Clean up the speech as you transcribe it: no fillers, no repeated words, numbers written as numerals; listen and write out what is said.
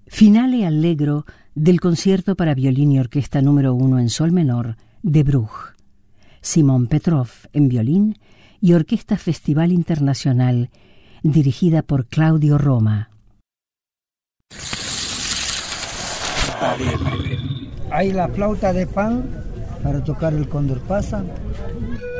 Finale allegro del concierto para violín y orquesta número 1 en sol menor de Bruch. Simón Petrov en violín y Orquesta Festival Internacional dirigida por Claudio Roma. Hay la flauta de pan para tocar el Cóndor Pasa.